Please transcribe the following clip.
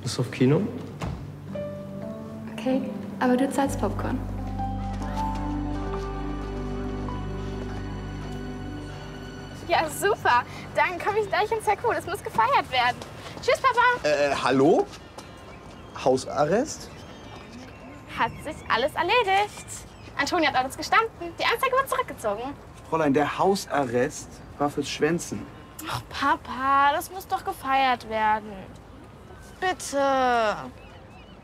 Lust auf Kino? Okay, aber du zahlst Popcorn. Ja, super. Dann komme ich gleich ins Zirkus. Das muss gefeiert werden. Tschüss, Papa. Hallo? Hausarrest? Hat sich alles erledigt. Antonia hat alles gestanden. Die Anzeige wird zurückgezogen. Fräulein, der Hausarrest war fürs Schwänzen. Ach, Papa, das muss doch gefeiert werden. Bitte.